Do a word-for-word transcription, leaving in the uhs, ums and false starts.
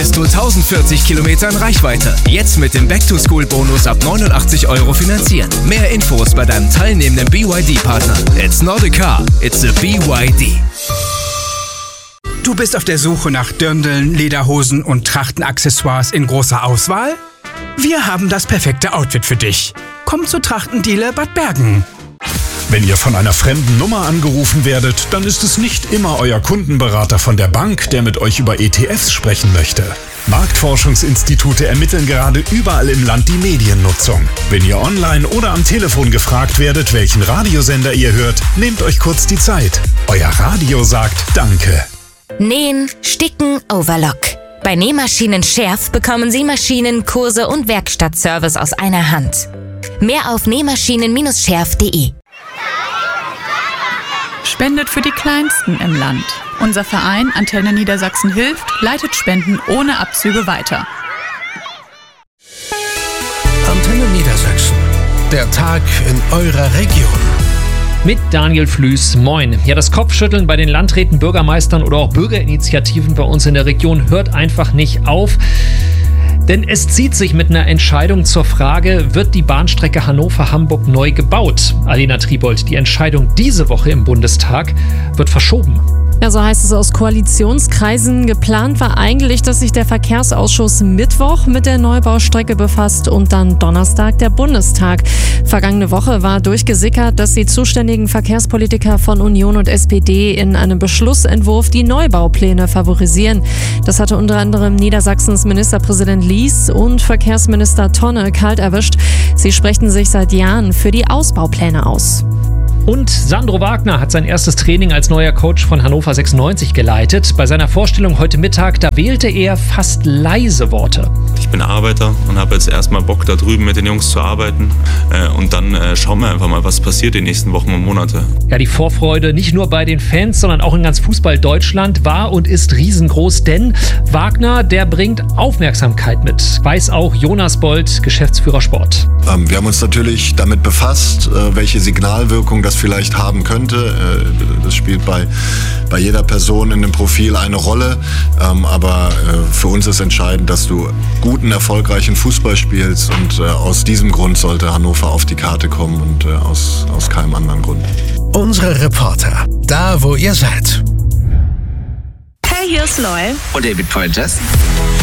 bis zu tausendvierzig Kilometern Reichweite. Jetzt mit dem Back-to-School-Bonus ab neunundachtzig Euro finanzieren. Mehr Infos bei deinem teilnehmenden B Y D-Partner. It's not a car, it's a B Y D. Du bist auf der Suche nach Dirndln, Lederhosen und Trachtenaccessoires in großer Auswahl? Wir haben das perfekte Outfit für dich. Komm zu Trachtendealer Bad Bergen. Wenn ihr von einer fremden Nummer angerufen werdet, dann ist es nicht immer euer Kundenberater von der Bank, der mit euch über E T Fs sprechen möchte. Marktforschungsinstitute ermitteln gerade überall im Land die Mediennutzung. Wenn ihr online oder am Telefon gefragt werdet, welchen Radiosender ihr hört, nehmt euch kurz die Zeit. Euer Radio sagt Danke. Nähen, Sticken, Overlock. Bei Nähmaschinen Scherf bekommen Sie Maschinen, Kurse und Werkstattservice aus einer Hand. Mehr auf nähmaschinen Bindestrich scherf punkt de. Spendet für die Kleinsten im Land. Unser Verein Antenne Niedersachsen hilft, leitet Spenden ohne Abzüge weiter. Antenne Niedersachsen. Der Tag in eurer Region. Mit Daniel Flüß, moin. Ja, das Kopfschütteln bei den Landräten, Bürgermeistern oder auch Bürgerinitiativen bei uns in der Region hört einfach nicht auf. Denn es zieht sich mit einer Entscheidung zur Frage, wird die Bahnstrecke Hannover-Hamburg neu gebaut? Alena Tribold, die Entscheidung diese Woche im Bundestag wird verschoben. Ja, so heißt es aus Koalitionskreisen. Geplant war eigentlich, dass sich der Verkehrsausschuss Mittwoch mit der Neubaustrecke befasst und dann Donnerstag der Bundestag. Vergangene Woche war durchgesickert, dass die zuständigen Verkehrspolitiker von Union und S P D in einem Beschlussentwurf die Neubaupläne favorisieren. Das hatte unter anderem Niedersachsens Ministerpräsident Lies und Verkehrsminister Tonne kalt erwischt. Sie sprechen sich seit Jahren für die Ausbaupläne aus. Und Sandro Wagner hat sein erstes Training als neuer Coach von Hannover sechsundneunzig geleitet. Bei seiner Vorstellung heute Mittag, da wählte er fast leise Worte. Ich bin Arbeiter und habe jetzt erstmal Bock, da drüben mit den Jungs zu arbeiten. Und dann schauen wir einfach mal, was passiert die nächsten Wochen und Monate. Ja, die Vorfreude nicht nur bei den Fans, sondern auch in ganz Fußball Deutschland war und ist riesengroß. Denn Wagner, der bringt Aufmerksamkeit mit. Weiß auch Jonas Bold, Geschäftsführer Sport. Ähm, wir haben uns natürlich damit befasst, äh, welche Signalwirkung das vielleicht haben könnte. Äh, das spielt bei, bei jeder Person in dem Profil eine Rolle. Ähm, aber äh, für uns ist entscheidend, dass du guten, erfolgreichen Fußball spielst. Und äh, aus diesem Grund sollte Hannover auf die Karte kommen und äh, aus, aus keinem anderen Grund. Unsere Reporter, da wo ihr seid. Hey, hier ist Loy. Und David Pointers.